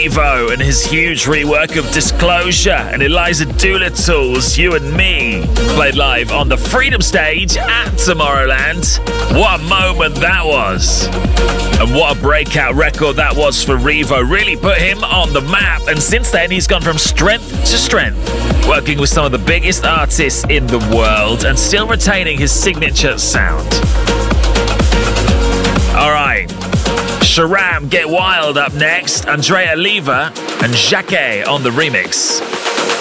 Revo and his huge rework of Disclosure and Eliza Doolittle's You and Me, played live on the Freedom Stage at Tomorrowland. What a moment that was. And what a breakout record that was for Revo. Really put him on the map. And since then, he's gone from strength to strength, working with some of the biggest artists in the world and still retaining his signature sound. All right. Sharam Get Wild up next. Andrea Leva and Jacquet on the remix.